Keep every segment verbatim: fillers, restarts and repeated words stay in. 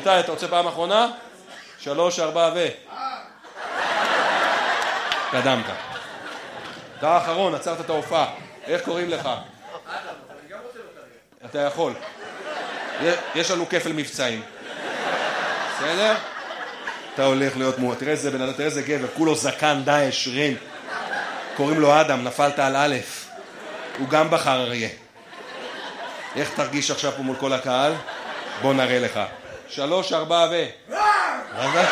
איתי, אתה רוצה פעם אחרונה? שלוש, ארבע ו... קדמת. אתה האחרון, עצרת את ההופעה. איך קוראים לך? אתה יכול. יש לנו כפל מבצעים. בסדר? אתה הולך להיות מועט. תראה איזה בן אדם, תראה איזה גבר, כולו זקן, דאעש, רים. קוראים לו אדם, נפלת על א'. הוא גם בחר אריה. איך תרגיש עכשיו פה מול כל הקהל? בוא נראה לך. שלוש, ארבע ו... מה זה?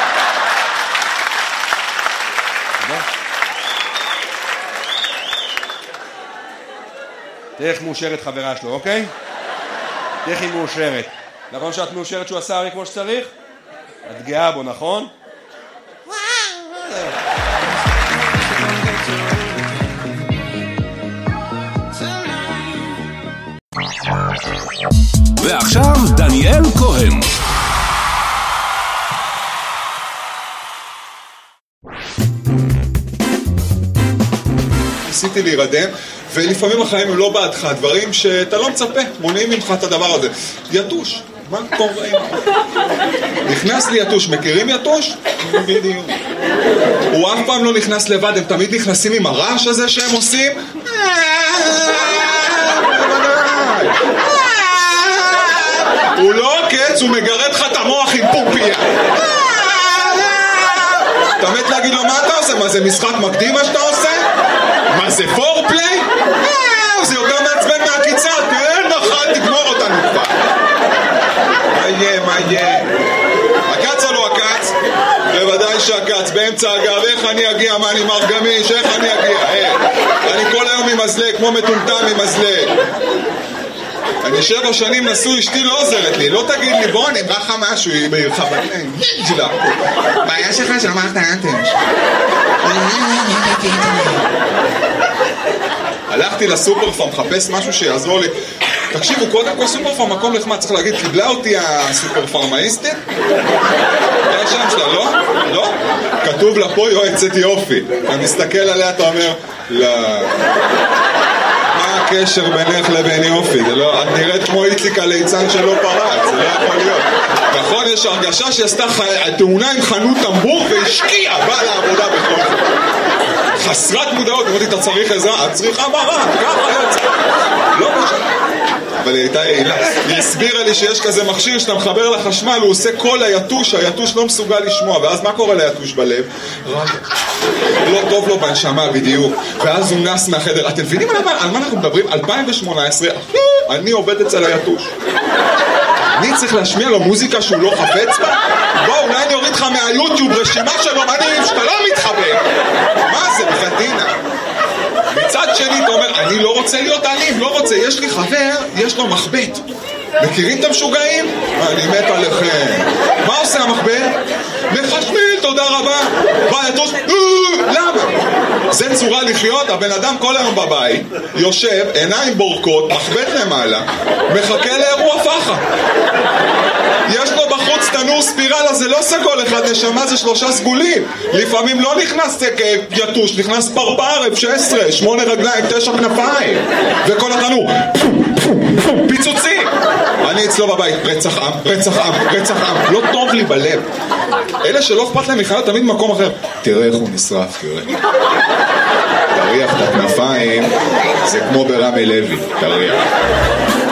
תראה איך מאושרת חברה שלו, אוקיי? תראה איך היא מאושרת. נכון שאת מאושרת שהוא עשה הרי כמו שצריך? את גאה בו, נכון? ועכשיו דניאל כהן. ניסיתי להירדם, ולפעמים החיים הם לא בעדך, דברים שאתה לא מצפה, מונעים ממך את הדבר הזה. יתוש, מה קורה? נכנס לי יתוש, מכירים יתוש? בדיוק. הוא אף פעם לא נכנס לבד, הם תמיד נכנסים עם הרעש הזה שהם עושים. הוא לא עוקץ, הוא מגרד לך את המוח עם פופיה. אתה מת להגיד לו מה אתה עושה? מה זה משחק מקדים מה שאתה עושה? מה זה פורפליי? זה יותר מעצבן מהקיצה, תראה נחל, תגמור אותנו כבר. מה יהיה, מה יהיה? הקץ או לא הקץ? בוודאי שהקץ, באמצע הגב, איך אני אגיע, מה אני מר גמיש, איך אני אגיע? אני כל היום עם מזלג, כמו מטומטם עם מזלג. אני שבע שנים נשוי, אשתי לא עוזרת לי, לא תגיד לי בוא אני ברכה משהו, היא בעירך בניים, ג'לה. בעיה שלך של מערכת האנטם. הלכתי לסופר פארם, מחפש משהו שיעזור לי. תקשיבו, קודם כל סופר פארם מקום נחמד, צריך להגיד, קיבלה אותי הסופר פארמאיסטית? זה השם שלה, לא? לא? כתוב לה פה יועצת יופי. אתה מסתכל עליה, אתה אומר, לא... מה הקשר בינך לבין יופי? זה לא, את נראית כמו איציק הליצן שלא פרץ, זה לא יכול להיות. נכון, יש הרגשה שעשתה תאונה עם חנות טמבור והשקיעה, באה לעבודה בכל זאת. חסרת מודעות, אמרתי, אתה צריך עזרה? את צריכה מראה, ככה יוצא. לא משנה. אבל היא הייתה יעילה. היא הסבירה לי שיש כזה מכשיר שאתה מחבר לחשמל, הוא עושה כל היתוש, היתוש לא מסוגל לשמוע, ואז מה קורה ליתוש בלב? לא טוב לו בנשמה בדיוק, ואז הוא נס מהחדר. אתם מבינים על מה אנחנו מדברים? אלפיים שמונה עשרה, אני עובד אצל היתוש. אני צריך להשמיע לו מוזיקה שהוא לא חפץ בה? בוא, אולי אני אוריד לך מהיוטיוב רשימה של אומנים שאתה לא מתחבר. מה זה, בחתינה? מצד שני, אתה אומר, אני לא רוצה להיות אלים, לא רוצה. יש לי חבר, יש לו מחבט. מכירים את המשוגעים? אני מת עליכם. מה עושה המחבט? מחשמיל, תודה רבה. בא יתוש, למה? זה צורה לחיות, הבן אדם כל היום בבית, יושב, עיניים בורקות, מחבט למעלה, מחכה לאירוע פחה. יש לו בחוץ תנור ספירלה, זה לא סגול אחד נשמה, זה שלושה סגולים. לפעמים לא נכנס יתוש, נכנס פרפר, אף שש עשרה, שמונה רגליים, תשע כנפיים. וכל התנור, פיצוצים. אני אצלו בבית, רצח עם, רצח עם, רצח עם. לא טוב לי בלב. אלה שלא אכפת להם מחיות תמיד במקום אחר. תראה איך הוא נשרף, תראה. תריח את הכנפיים, זה כמו ברמי לוי, תריח.